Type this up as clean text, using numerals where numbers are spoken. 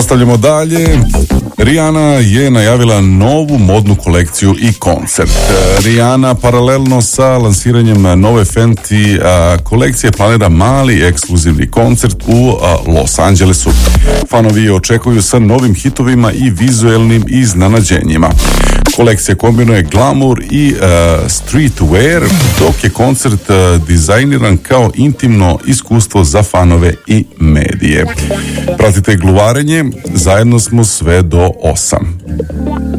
Nastavljamo dalje. Rihanna je najavila novu modnu kolekciju i koncert. Rihanna paralelno sa lansiranjem nove Fenty kolekcije planira mali ekskluzivni koncert u Los Angelesu. Fanovi je očekuju sa novim hitovima i vizuelnim iznenađenjima. Kolekcija kombinuje glamour i streetwear, dok je koncert dizajniran kao intimno iskustvo za fanove i medije. Pratite Gluvarenje, zajedno smo sve do 8.